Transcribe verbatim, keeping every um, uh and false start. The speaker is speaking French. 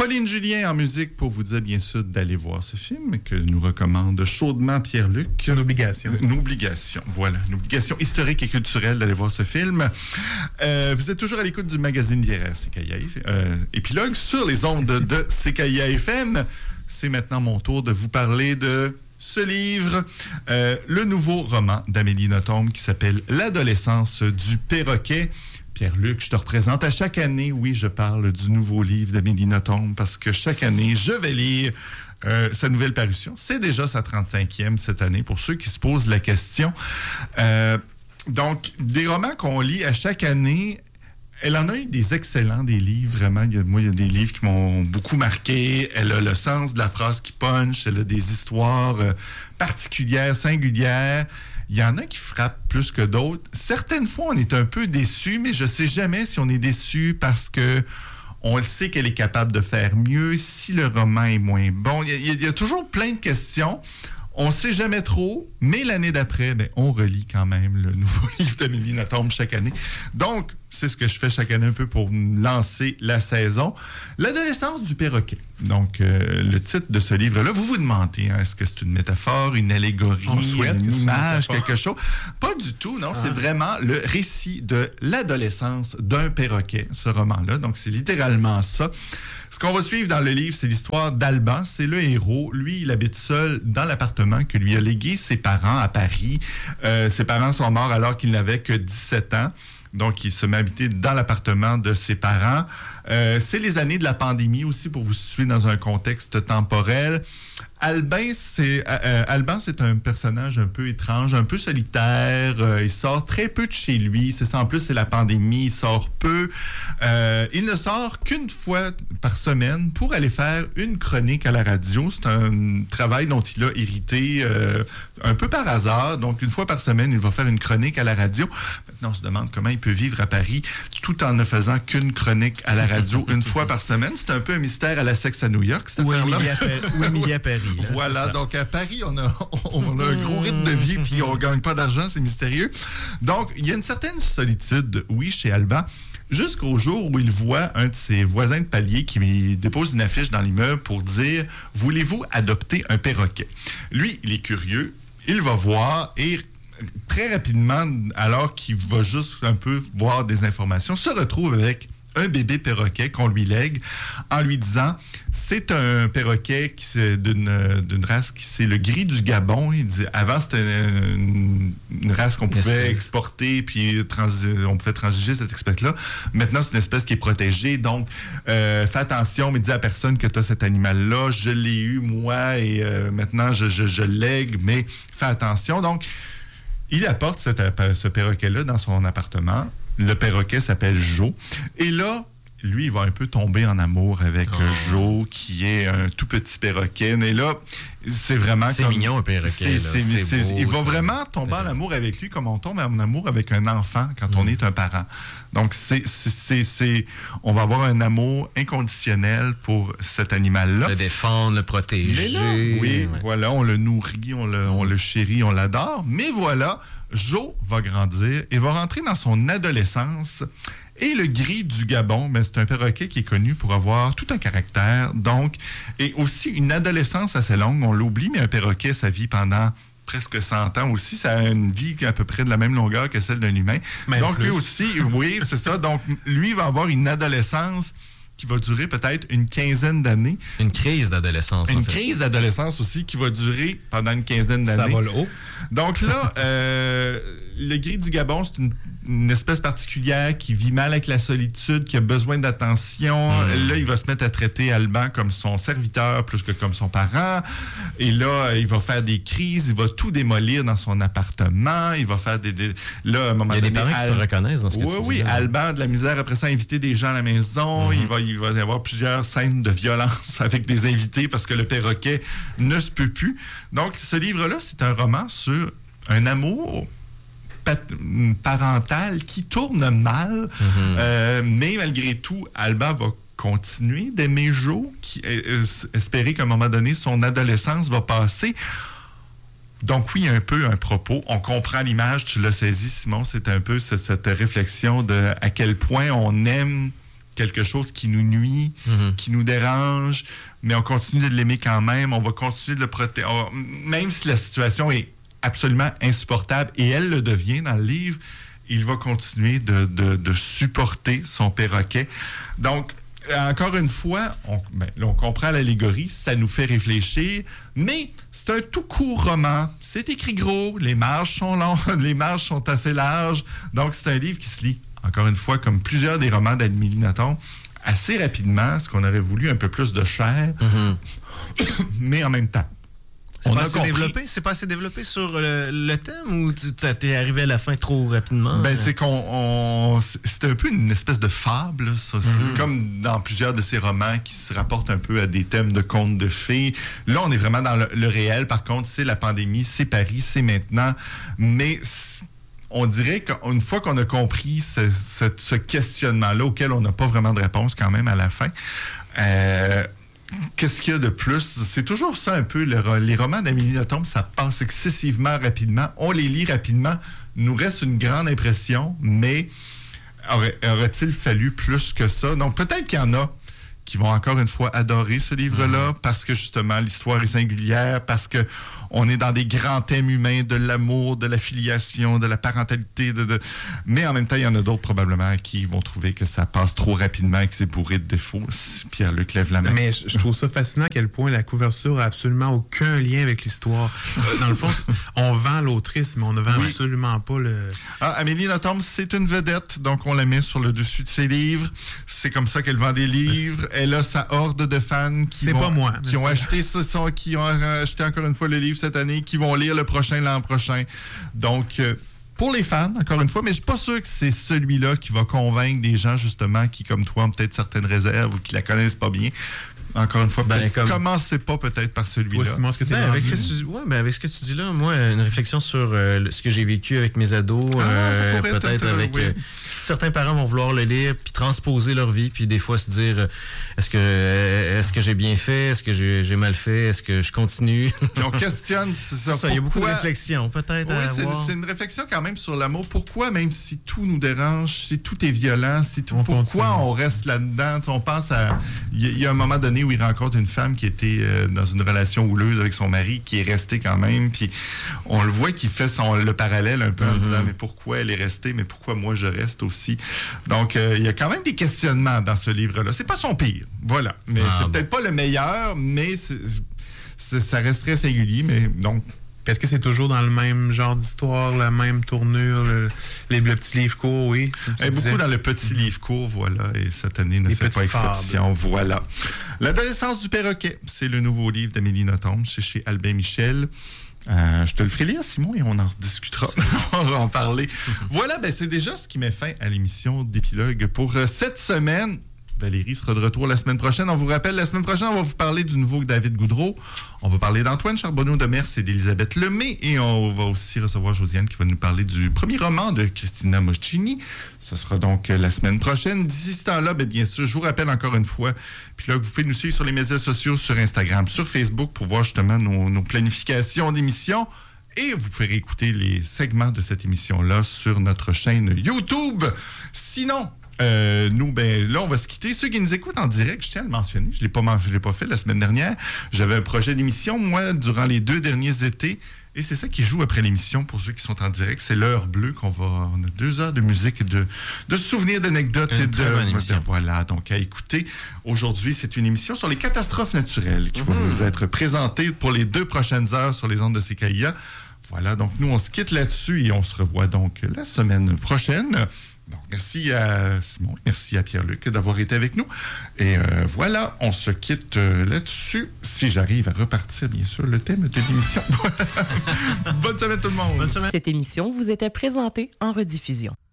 Pauline Julien en musique pour vous dire bien sûr d'aller voir ce film que nous recommande chaudement Pierre-Luc. Une obligation. Une obligation, voilà. Une obligation historique et culturelle d'aller voir ce film. Euh, vous êtes toujours à l'écoute du magazine littéraire C K I A euh, Épilogue sur les ondes de C K I A F M. C'est maintenant mon tour de vous parler de ce livre, euh, le nouveau roman d'Amélie Nothomb qui s'appelle « L'adolescence du perroquet ». Pierre-Luc, je te représente à chaque année. Oui, je parle du nouveau livre d'Amélie Nothomb parce que chaque année, je vais lire euh, sa nouvelle parution. C'est déjà sa trente-cinquième cette année, pour ceux qui se posent la question. Euh, donc, des romans qu'on lit à chaque année, elle en a eu des excellents, des livres, vraiment. Il y a, moi, il y a des livres qui m'ont beaucoup marqué. Elle a le sens de la phrase qui punch. Elle a des histoires euh, particulières, singulières. Il y en a qui frappent plus que d'autres. Certaines fois, on est un peu déçus, mais je ne sais jamais si on est déçu parce que on le sait qu'elle est capable de faire mieux, si le roman est moins bon. Il y a, il y a toujours plein de questions. On ne sait jamais trop, mais l'année d'après, ben, on relit quand même le nouveau livre d'Amélie Nothomb chaque année. Donc, c'est ce que je fais chaque année un peu pour lancer la saison. L'adolescence du perroquet. Donc, euh, le titre de ce livre-là, vous vous demandez, hein, est-ce que c'est une métaphore, une allégorie, souhaite, une une image, métaphore. quelque chose? Pas du tout, non. Ah. C'est vraiment le récit de l'adolescence d'un perroquet, ce roman-là. Donc, c'est littéralement ça. Ce qu'on va suivre dans le livre, c'est l'histoire d'Alban. C'est le héros. Lui, il habite seul dans l'appartement que lui a légué ses parents à Paris. Euh, ses parents sont morts alors qu'il n'avait que dix-sept ans. Donc, il se met à habiter dans l'appartement de ses parents. Euh, c'est les années de la pandémie aussi, pour vous situer dans un contexte temporel. Albin, c'est, euh, Alban, c'est un personnage un peu étrange, un peu solitaire. Euh, il sort très peu de chez lui. C'est ça, en plus, c'est la pandémie. Il sort peu. Euh, il ne sort qu'une fois par semaine pour aller faire une chronique à la radio. C'est un travail dont il a hérité euh, un peu par hasard. Donc, une fois par semaine, il va faire une chronique à la radio. Maintenant, on se demande comment il peut vivre à Paris tout en ne faisant qu'une chronique à la radio une fois par semaine. C'est un peu un mystère à la Sexe à New York, cette Ou affaire-là. Émilie à, Par- ou Émilie à Paris. Là, Voilà, donc à Paris, on a, on a un gros rythme de vie, puis on gagne pas d'argent, c'est mystérieux. Donc, il y a une certaine solitude, oui, chez Alban, jusqu'au jour où il voit un de ses voisins de palier qui dépose une affiche dans l'immeuble pour dire « Voulez-vous adopter un perroquet? » Lui, il est curieux, il va voir et très rapidement, alors qu'il va juste un peu voir des informations, se retrouve avec un bébé perroquet qu'on lui lègue en lui disant c'est un perroquet qui c'est d'une, d'une race qui c'est le gris du Gabon. Il dit avant c'était une, une race qu'on pouvait espèce. exporter puis transi- on pouvait transiger cette espèce-là. Maintenant c'est une espèce qui est protégée, donc euh, fais attention, mais dis à personne que tu as cet animal-là. Je l'ai eu moi et euh, maintenant je, je, je le lègue, mais fais attention. Donc il apporte cette, ce perroquet-là dans son appartement. Le perroquet s'appelle Joe. Et là, lui, il va un peu tomber en amour avec Oh. Joe, qui est un tout petit perroquet. Et là, c'est vraiment C'est comme... mignon, un perroquet. C'est, là. c'est, C'est c'est- beau, il va c'est vraiment tomber en intéressant. amour avec lui comme on tombe en amour avec un enfant quand Mm. on est un parent. Donc, c'est, c'est, c'est, c'est- on va avoir un amour inconditionnel pour cet animal-là. Le défendre, le protéger. Mais là, oui, Ouais. voilà, on le nourrit, on le, on le chérit, on l'adore. Mais voilà, Joe va grandir et va rentrer dans son adolescence. Et le gris du Gabon, ben, c'est un perroquet qui est connu pour avoir tout un caractère, donc, et aussi une adolescence assez longue. On l'oublie, mais un perroquet, ça vit pendant presque cent ans aussi. Ça a une vie à peu près de la même longueur que celle d'un humain. Même donc, lui plus. aussi, oui, c'est ça. Donc, lui va avoir une adolescence qui va durer peut-être une quinzaine d'années. Une crise d'adolescence. Une en fait. crise d'adolescence aussi qui va durer pendant une quinzaine Ça d'années. va le haut. Donc là, euh, le gris du Gabon, c'est une, une espèce particulière qui vit mal avec la solitude, qui a besoin d'attention. Mmh. Là, il va se mettre à traiter Alban comme son serviteur plus que comme son parent. Et là, il va faire des crises, il va tout démolir dans son appartement. Il va faire des... des... Là, à un moment Il y a des donné, parents qui Al- se reconnaissent dans ce que oui, tu dis. oui, là. Alban a de la misère après ça à inviter des gens à la maison. Mm-hmm. Il va, il va y avoir plusieurs scènes de violence avec des invités parce que le perroquet ne se peut plus. Donc, ce livre-là, c'est un roman sur un amour pat- parental qui tourne mal. Mm-hmm. Euh, mais malgré tout, Alban va continuer d'aimer Joe, qui euh, espérer qu'à un moment donné, son adolescence va passer. Donc oui, un peu un propos. On comprend l'image, tu l'as saisi, Simon, c'est un peu ce- cette réflexion de à quel point on aime quelque chose qui nous nuit, mm-hmm. qui nous dérange, mais on continue de l'aimer quand même, on va continuer de le protéger, même si la situation est absolument insupportable, et elle le devient dans le livre, il va continuer de, de, de supporter son perroquet. Donc, encore une fois, on, ben, là, on comprend l'allégorie, ça nous fait réfléchir, mais c'est un tout court roman. C'est écrit gros, les marges sont longues, les marges sont assez larges, donc c'est un livre qui se lit, encore une fois, comme plusieurs des romans d'Amélie Nothomb, assez rapidement, ce qu'on aurait voulu un peu plus de chair, mm-hmm. mais en même temps. C'est pas, assez développé, c'est pas assez développé sur le, le thème ou tu t'es arrivé à la fin trop rapidement? Ben, c'est qu'on... On, c'est un peu une espèce de fable, ça. C'est mm-hmm. comme dans plusieurs de ces romans qui se rapportent un peu à des thèmes de contes de fées. Là, on est vraiment dans le, le réel. Par contre, c'est la pandémie, c'est Paris, c'est maintenant. Mais on dirait qu'une fois qu'on a compris ce, ce, ce questionnement-là, auquel on n'a pas vraiment de réponse quand même à la fin, euh, qu'est-ce qu'il y a de plus? C'est toujours ça un peu. Le, les romans d'Amélie Nothomb, ça passe excessivement rapidement. On les lit rapidement. Nous reste une grande impression, mais aurait, aurait-il fallu plus que ça? Donc, peut-être qu'il y en a qui vont encore une fois adorer ce livre-là mmh. parce que, justement, l'histoire est singulière, parce que on est dans des grands thèmes humains de l'amour, de la filiation, de la parentalité. De, de... Mais en même temps, il y en a d'autres probablement qui vont trouver que ça passe trop rapidement et que c'est bourré de défauts. Pierre-Luc lève la main. Mais je, je trouve ça fascinant à quel point la couverture n'a absolument aucun lien avec l'histoire. Euh, dans le fond, on vend l'autrice, mais on ne vend oui. absolument pas le... Ah, Amélie Nothomb, c'est une vedette, donc on la met sur le dessus de ses livres. C'est comme ça qu'elle vend des livres. Elle a sa horde de fans qui, vont, pas moi, qui ont acheté ce son, qui ont acheté encore une fois le livre cette année, qui vont lire le prochain l'an prochain. Donc, euh, pour les fans, encore une fois, mais je suis pas sûr que c'est celui-là qui va convaincre des gens, justement, qui, comme toi, ont peut-être certaines réserves ou qui la connaissent pas bien. Encore une fois, ben, comme... commencez pas peut-être par celui-là. Toi, Simon, ce que tu ben, avec, ce ouais, ben, avec ce que tu dis là, moi, une réflexion sur euh, ce que j'ai vécu avec mes ados, ah, euh, peut-être, peut-être avec... Oui. Euh, certains parents vont vouloir le lire, puis transposer leur vie, puis des fois se dire, euh, est-ce que euh, est-ce que j'ai bien fait? Est-ce que j'ai, j'ai mal fait? Est-ce que je continue? Puis on questionne c'est ça. ça il y a beaucoup de réflexions, peut-être, oui, à c'est, avoir. C'est une réflexion quand même sur l'amour. Pourquoi, même si tout nous dérange, si tout est violent, si tout... On pourquoi continue. On reste là-dedans? On pense à... Il y, y a un moment donné où il rencontre une femme qui était euh, dans une relation houleuse avec son mari, qui est restée quand même, puis on le voit qu'il fait son, le parallèle un peu mm-hmm. en disant, mais pourquoi elle est restée, mais pourquoi moi je reste aussi? Donc, euh, il y a quand même des questionnements dans ce livre-là. C'est pas son pire, voilà. Mais ah, c'est bon. peut-être pas le meilleur, mais c'est, c'est, ça reste très singulier, mais donc... Est-ce que c'est toujours dans le même genre d'histoire, la même tournure, le, les, le petit livre court, oui? Et beaucoup dans le petit mm-hmm. livre court, voilà, et cette année ne les fait pas exception, fables. Voilà. L'adolescence du perroquet, c'est le nouveau livre d'Amélie Nothomb, c'est chez Albin Michel. Euh, je te le ferai lire, Simon, et on en rediscutera. On va en parler. Voilà, ben c'est déjà ce qui met fin à l'émission d'Épilogue pour euh, cette semaine. Valérie sera de retour la semaine prochaine. On vous rappelle, la semaine prochaine, on va vous parler du nouveau David Goudreau. On va parler d'Antoine Charbonneau de Mers et d'Elisabeth Lemay. Et on va aussi recevoir Josiane qui va nous parler du premier roman de Christina Moschini. Ce sera donc la semaine prochaine. D'ici ce temps-là, bien, bien sûr, je vous rappelle encore une fois, puis là, vous pouvez nous suivre sur les médias sociaux, sur Instagram, sur Facebook, pour voir justement nos, nos planifications d'émissions. Et vous pouvez réécouter les segments de cette émission-là sur notre chaîne YouTube. Sinon... Euh, nous, ben là, on va se quitter. Ceux qui nous écoutent en direct, je tiens à le mentionner, je ne l'ai pas, je l'ai pas fait la semaine dernière. J'avais un projet d'émission, moi, durant les deux derniers étés. Et c'est ça qui joue après l'émission pour ceux qui sont en direct. C'est l'heure bleue qu'on va... On a deux heures de musique, de, de souvenirs, d'anecdotes. Une et très de, bonne émission. de, voilà, donc à écouter. Aujourd'hui, c'est une émission sur les catastrophes naturelles qui mmh. va vous être présentée pour les deux prochaines heures sur les ondes de C K I A. Voilà, donc nous, on se quitte là-dessus et on se revoit donc la semaine prochaine. Donc, merci à Simon, merci à Pierre-Luc d'avoir été avec nous. Et euh, voilà, on se quitte euh, là-dessus. Si j'arrive à repartir, bien sûr, le thème de l'émission. Bonne semaine tout le monde. Bonne semaine. Cette émission vous était présentée en rediffusion.